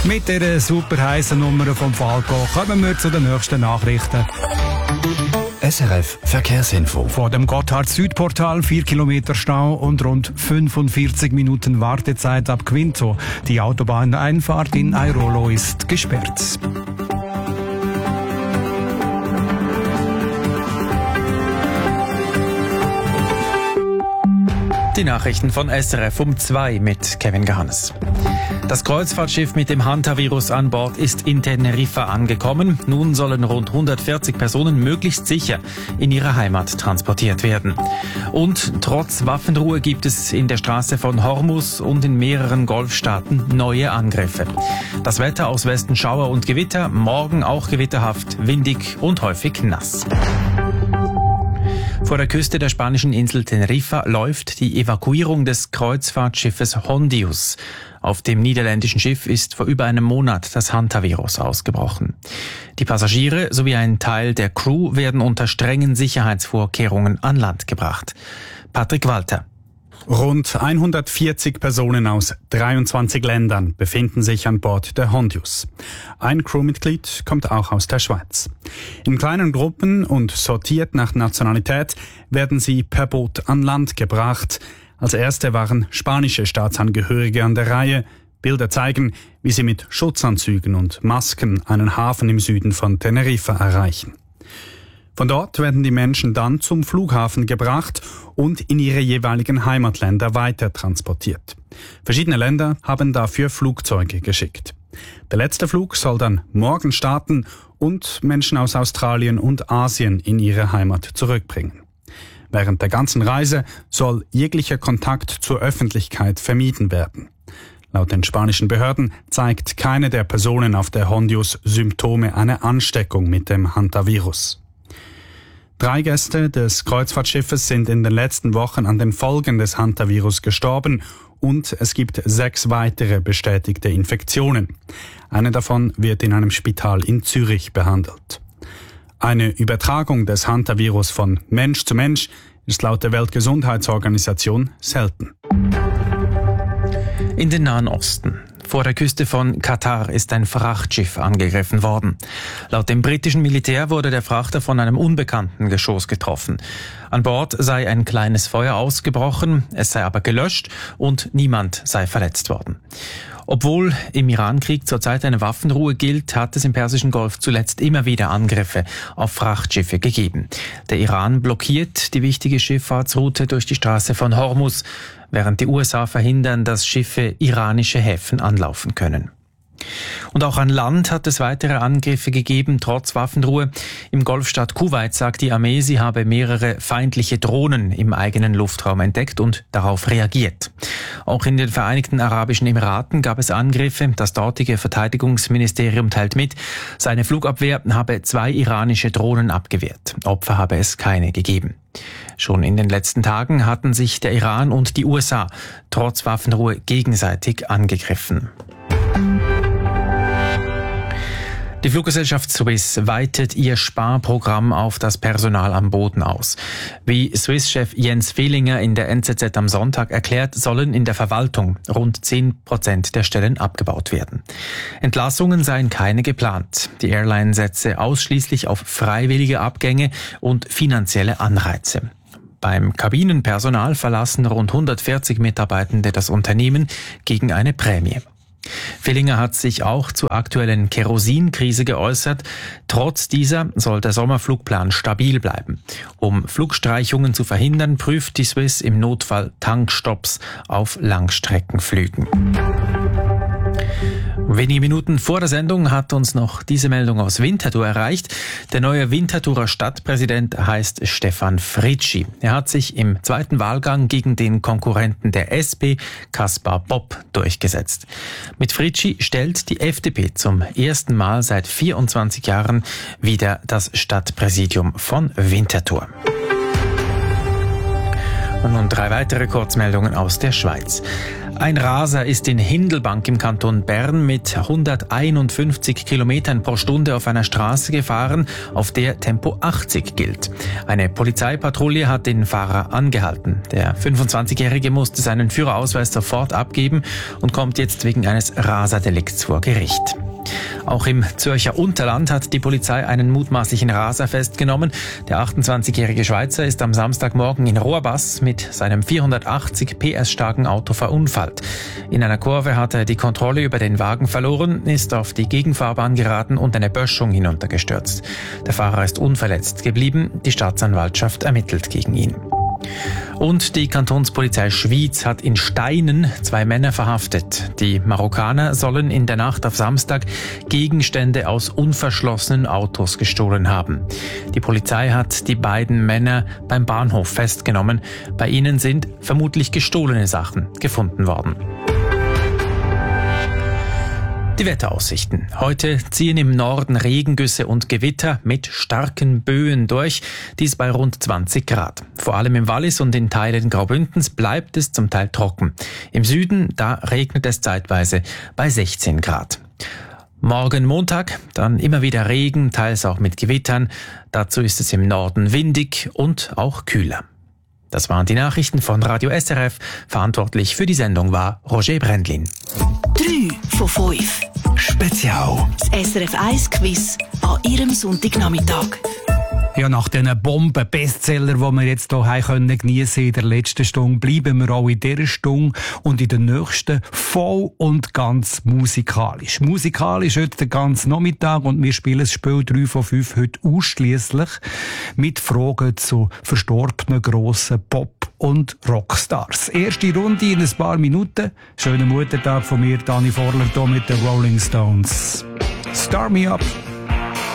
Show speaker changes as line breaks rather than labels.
Mit dieser super heißen Nummer vom Falco kommen wir zu den nächsten Nachrichten.
SRF Verkehrsinfo.
Vor dem Gotthard-Südportal 4 Kilometer Stau und rund 45 Minuten Wartezeit ab Quinto. Die Autobahneinfahrt in Airolo ist gesperrt.
Die Nachrichten von SRF um 2 mit Kevin Gehannes. Das Kreuzfahrtschiff mit dem Hantavirus an Bord ist in Teneriffa angekommen. Nun sollen rund 140 Personen möglichst sicher in ihre Heimat transportiert werden. Und trotz Waffenruhe gibt es in der Straße von Hormuz und in mehreren Golfstaaten neue Angriffe. Das Wetter aus Westen Schauer und Gewitter, morgen auch gewitterhaft, windig und häufig nass. Vor der Küste der spanischen Insel Teneriffa läuft die Evakuierung des Kreuzfahrtschiffes Hondius. Auf dem niederländischen Schiff ist vor über einem Monat das Hantavirus ausgebrochen. Die Passagiere sowie ein Teil der Crew werden unter strengen Sicherheitsvorkehrungen an Land gebracht. Patrick Walter.
Rund 140 Personen aus 23 Ländern befinden sich an Bord der Hondius. Ein Crewmitglied kommt auch aus der Schweiz. In kleinen Gruppen und sortiert nach Nationalität werden sie per Boot an Land gebracht. Als erste waren spanische Staatsangehörige an der Reihe. Bilder zeigen, wie sie mit Schutzanzügen und Masken einen Hafen im Süden von Teneriffa erreichen. Von dort werden die Menschen dann zum Flughafen gebracht und in ihre jeweiligen Heimatländer weiter transportiert. Verschiedene Länder haben dafür Flugzeuge geschickt. Der letzte Flug soll dann morgen starten und Menschen aus Australien und Asien in ihre Heimat zurückbringen. Während der ganzen Reise soll jeglicher Kontakt zur Öffentlichkeit vermieden werden. Laut den spanischen Behörden zeigt keine der Personen auf der Hondius Symptome einer Ansteckung mit dem Hantavirus. 3 Gäste des Kreuzfahrtschiffes sind in den letzten Wochen an den Folgen des Hantavirus gestorben und es gibt 6 weitere bestätigte Infektionen. Eine davon wird in einem Spital in Zürich behandelt. Eine Übertragung des Hantavirus von Mensch zu Mensch ist laut der Weltgesundheitsorganisation selten.
In den Nahen Osten. Vor der Küste von Katar ist ein Frachtschiff angegriffen worden. Laut dem britischen Militär wurde der Frachter von einem unbekannten Geschoss getroffen. An Bord sei ein kleines Feuer ausgebrochen, es sei aber gelöscht und niemand sei verletzt worden. Obwohl im Irankrieg zurzeit eine Waffenruhe gilt, hat es im Persischen Golf zuletzt immer wieder Angriffe auf Frachtschiffe gegeben. Der Iran blockiert die wichtige Schifffahrtsroute durch die Straße von Hormuz, während die USA verhindern, dass Schiffe iranische Häfen anlaufen können. Und auch an Land hat es weitere Angriffe gegeben, trotz Waffenruhe. Im Golfstaat Kuwait sagt die Armee, sie habe mehrere feindliche Drohnen im eigenen Luftraum entdeckt und darauf reagiert. Auch in den Vereinigten Arabischen Emiraten gab es Angriffe. Das dortige Verteidigungsministerium teilt mit, seine Flugabwehr habe 2 iranische Drohnen abgewehrt. Opfer habe es keine gegeben. Schon in den letzten Tagen hatten sich der Iran und die USA trotz Waffenruhe gegenseitig angegriffen. Die Fluggesellschaft Swiss weitet ihr Sparprogramm auf das Personal am Boden aus. Wie Swiss-Chef Jens Fehlinger in der NZZ am Sonntag erklärt, sollen in der Verwaltung rund 10% der Stellen abgebaut werden. Entlassungen seien keine geplant. Die Airline setze ausschließlich auf freiwillige Abgänge und finanzielle Anreize. Beim Kabinenpersonal verlassen rund 140 Mitarbeitende das Unternehmen gegen eine Prämie. Fehlinger hat sich auch zur aktuellen Kerosinkrise geäußert. Trotz dieser soll der Sommerflugplan stabil bleiben. Um Flugstreichungen zu verhindern, prüft die Swiss im Notfall Tankstopps auf Langstreckenflügen. Wenige Minuten vor der Sendung hat uns noch diese Meldung aus Winterthur erreicht. Der neue Winterthurer Stadtpräsident heißt Stefan Fritschi. Er hat sich im zweiten Wahlgang gegen den Konkurrenten der SP, Kaspar Bopp, durchgesetzt. Mit Fritschi stellt die FDP zum ersten Mal seit 24 Jahren wieder das Stadtpräsidium von Winterthur. Und nun 3 weitere Kurzmeldungen aus der Schweiz. Ein Raser ist in Hindelbank im Kanton Bern mit 151 Kilometern pro Stunde auf einer Straße gefahren, auf der Tempo 80 gilt. Eine Polizeipatrouille hat den Fahrer angehalten. Der 25-Jährige musste seinen Führerausweis sofort abgeben und kommt jetzt wegen eines Raserdelikts vor Gericht. Auch im Zürcher Unterland hat die Polizei einen mutmaßlichen Raser festgenommen. Der 28-jährige Schweizer ist am Samstagmorgen in Rohrbass mit seinem 480 PS starken Auto verunfallt. In einer Kurve hat er die Kontrolle über den Wagen verloren, ist auf die Gegenfahrbahn geraten und eine Böschung hinuntergestürzt. Der Fahrer ist unverletzt geblieben. Die Staatsanwaltschaft ermittelt gegen ihn. Und die Kantonspolizei Schwyz hat in Steinen 2 Männer verhaftet. Die Marokkaner sollen in der Nacht auf Samstag Gegenstände aus unverschlossenen Autos gestohlen haben. Die Polizei hat die beiden Männer beim Bahnhof festgenommen. Bei ihnen sind vermutlich gestohlene Sachen gefunden worden. Die Wetteraussichten. Heute ziehen im Norden Regengüsse und Gewitter mit starken Böen durch, dies bei rund 20 Grad. Vor allem im Wallis und in Teilen Graubündens bleibt es zum Teil trocken. Im Süden, da regnet es zeitweise bei 16 Grad. Morgen Montag, dann immer wieder Regen, teils auch mit Gewittern. Dazu ist es im Norden windig und auch kühler. Das waren die Nachrichten von Radio SRF. Verantwortlich für die Sendung war Roger Brändlin.
3 von 5.
Spezial.
Das SRF 1 Quiz an Ihrem Sonntagnachmittag.
Ja, nach diesen Bomben-Bestseller, die wir jetzt hier geniessen in der letzten Stunde, bleiben wir auch in dieser Stunde und in der nächsten voll und ganz musikalisch. Musikalisch heute den ganzen Nachmittag und wir spielen das Spiel 3 von 5 heute ausschliesslich mit Fragen zu verstorbenen grossen Pop- und Rockstars. Erste Runde in ein paar Minuten. Schönen Muttertag von mir, Dani Vorler, hier mit den Rolling Stones. Star Me Up.